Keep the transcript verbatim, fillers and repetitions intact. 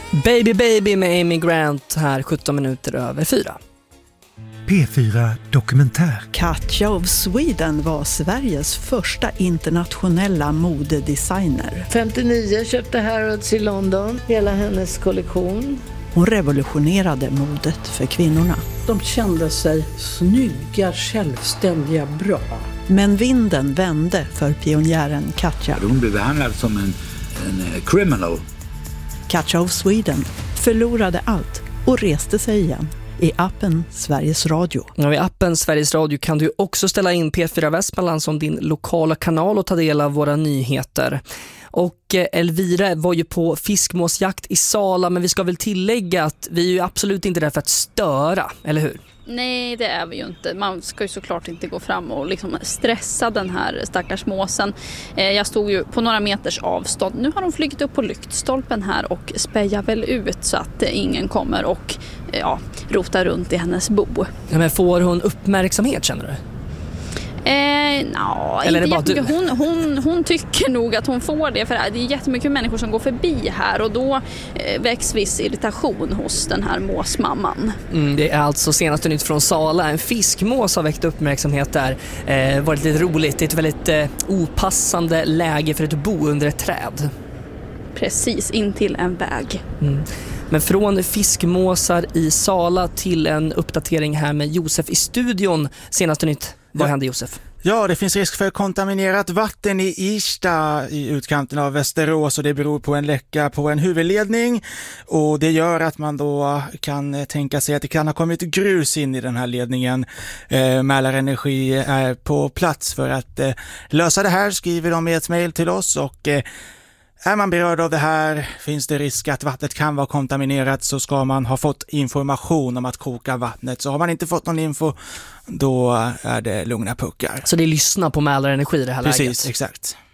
Baby Baby med Amy Grant här sjutton minuter över fyra. P fyra Dokumentär. Katja of Sweden var Sveriges första internationella modedesigner. femtionio köpte Harrods i London hela hennes kollektion. Hon revolutionerade modet för kvinnorna. De kände sig snygga, självständiga, bra. Men vinden vände för pionjären Katja. Hon blev behandlad som en, en criminal. Katja of Sweden förlorade allt och reste sig igen i appen Sveriges Radio. Ja, i appen Sveriges Radio kan du också ställa in P fyra Västmanland som din lokala kanal och ta del av våra nyheter. Och Elvira var ju på fiskmåsjakt i Sala, men vi ska väl tillägga att vi är ju absolut inte där för att störa, eller hur? Nej, det är vi ju inte. Man ska ju såklart inte gå fram och liksom stressa den här stackars måsen. Jag stod ju på några meters avstånd. Nu har de flygit upp på lyktstolpen här och spejar väl ut så att ingen kommer och ja, rotar runt i hennes bo. Ja, men får hon uppmärksamhet, känner du? Eh, no, Eller inte är det bara hon, hon, hon tycker nog att hon får det, för det är jättemycket människor som går förbi här och då eh, väcks viss irritation hos den här måsmamman. Mm, det är alltså senaste nytt från Sala. En fiskmås har väckt uppmärksamhet där. Eh, varit lite roligt. Det är ett väldigt eh, opassande läge för att bo under ett träd. Precis, in till en väg. Mm. Men från fiskmåsar i Sala till en uppdatering här med Josef i studion. Senaste nytt. Vad ja. hände, Josef? Ja, det finns risk för kontaminerat vatten i Irsta i utkanten av Västerås och det beror på en läcka på en huvudledning och det gör att man då kan tänka sig att det kan ha kommit grus in i den här ledningen. Eh, Mälarenergi är på plats för att eh, lösa det här, skriver de i ett mejl till oss och eh, är man berörd av det här, finns det risk att vattnet kan vara kontaminerat, så ska man ha fått information om att koka vattnet. Så har man inte fått någon info, då är det lugna puckar. Så det är lyssna på Mälarenergi i det här Precis, läget? Precis, exakt.